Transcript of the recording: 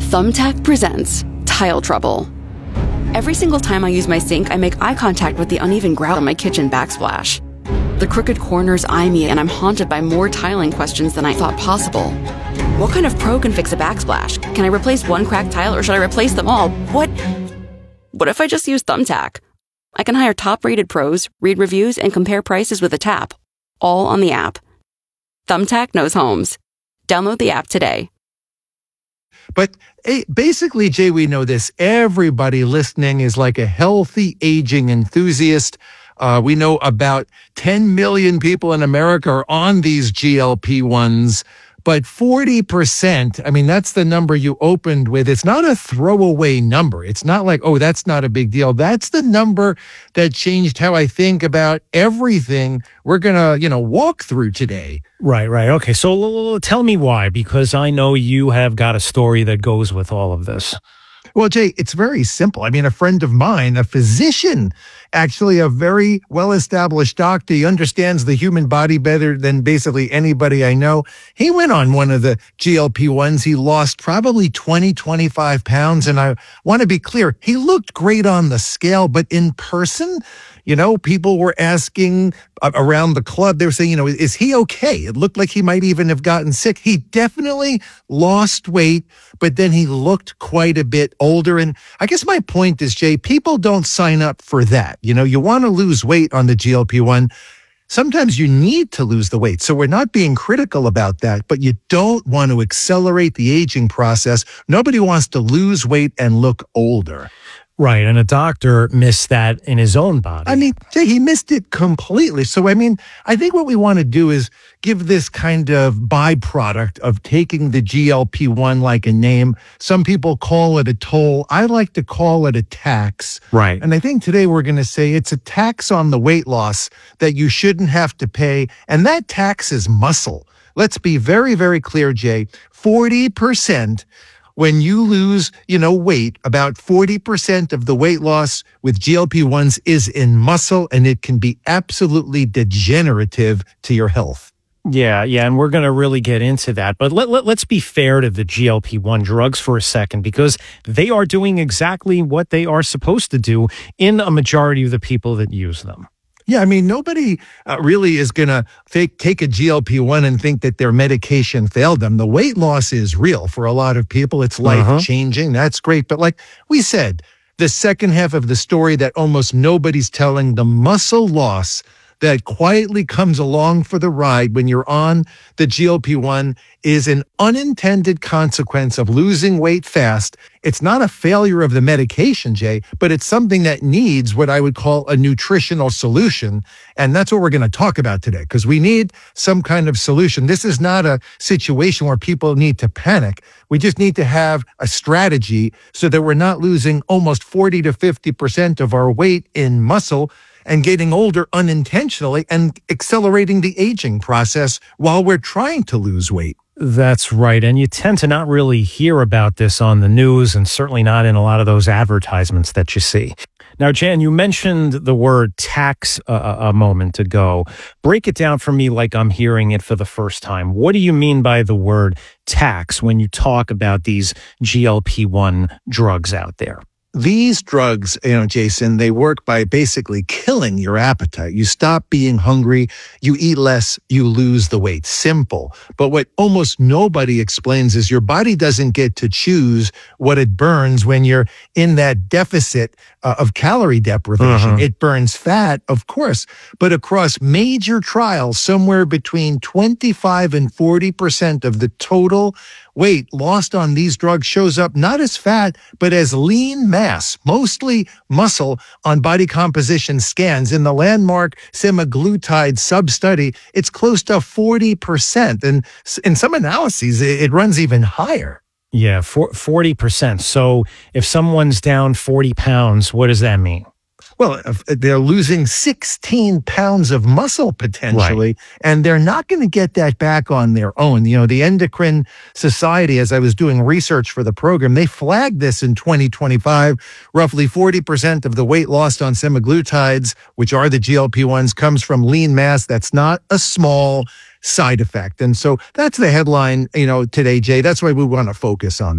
Thumbtack presents Tile Trouble. Every single time I use my sink, I make eye contact with the uneven grout on my kitchen backsplash. The crooked corners eye me, and I'm haunted by more tiling questions than I thought possible. What kind of pro can fix a backsplash? Can I replace one cracked tile, or should I replace them all? What if I just use Thumbtack? I can hire top-rated pros, read reviews, and compare prices with a tap, all on the app. Thumbtack knows homes. Download the app today. But basically, Jay, we know this. Everybody listening is like a healthy aging enthusiast. We know about 10 million people in America are on these GLP-1s, but 40%, I mean, that's the number you opened with. It's not a throwaway number. It's not like, oh, that's not a big deal. That's the number that changed how I think about everything we're going to, walk through today. Right. Okay. So tell me why, because I know you have got a story that goes with all of this. Well, Jay, it's very simple. I mean, a friend of mine, a physician, actually a very well-established doctor, he understands the human body better than basically anybody I know. He went on one of the GLP-1s. He lost probably 25 pounds. And I want to be clear, he looked great on the scale, but in person, people were asking around the club, they were saying, is he okay? It looked like he might even have gotten sick. He definitely lost weight, but then he looked quite a bit older. And I guess my point is, Jay, people don't sign up for that. You want to lose weight on the GLP-1. Sometimes you need to lose the weight. So we're not being critical about that, but you don't want to accelerate the aging process. Nobody wants to lose weight and look older. Right. And a doctor missed that in his own body. I mean, Jay, he missed it completely. So, I think what we want to do is give this kind of byproduct of taking the GLP-1 like a name. Some people call it a toll. I like to call it a tax. Right. And I think today we're going to say it's a tax on the weight loss that you shouldn't have to pay. And that tax is muscle. Let's be very, very clear, Jay. 40%. When you lose, weight, about 40% of the weight loss with GLP-1s is in muscle, and it can be absolutely degenerative to your health. Yeah, and we're going to really get into that. But let's be fair to the GLP-1 drugs for a second, because they are doing exactly what they are supposed to do in a majority of the people that use them. Yeah, nobody really is going to take a GLP-1 and think that their medication failed them. The weight loss is real for a lot of people. It's life-changing. That's great. But like we said, the second half of the story that almost nobody's telling, the muscle loss that quietly comes along for the ride when you're on the GLP-1 is an unintended consequence of losing weight fast. It's not a failure of the medication, Jay, but it's something that needs what I would call a nutritional solution. And that's what we're going to talk about today, because we need some kind of solution. This is not a situation where people need to panic. We just need to have a strategy so that we're not losing almost 40 to 50% of our weight in muscle and getting older unintentionally and accelerating the aging process while we're trying to lose weight. That's right. And you tend to not really hear about this on the news, and certainly not in a lot of those advertisements that you see. Now, Jan, you mentioned the word tax a moment ago. Break it down for me like I'm hearing it for the first time. What do you mean by the word tax when you talk about these GLP-1 drugs out there? These drugs, Jason, they work by basically killing your appetite. You stop being hungry, you eat less, you lose the weight. Simple. But what almost nobody explains is your body doesn't get to choose what it burns when you're in that deficit of calorie deprivation. It burns fat, of course, but across major trials, somewhere between 25 and 40% of the total weight lost on these drugs shows up not as fat, but as lean mass, mostly muscle, on body composition scans. In the landmark semaglutide sub-study, it's close to 40%. And in some analyses, it runs even higher. Yeah, 40%. So if someone's down 40 pounds, what does that mean? Well, they're losing 16 pounds of muscle potentially, right, and they're not going to get that back on their own. The Endocrine Society, as I was doing research for the program, they flagged this in 2025. Roughly 40% of the weight lost on semaglutides, which are the GLP-1s, comes from lean mass. That's not a small side effect. And so that's the headline, today, Jay. That's why we want to focus on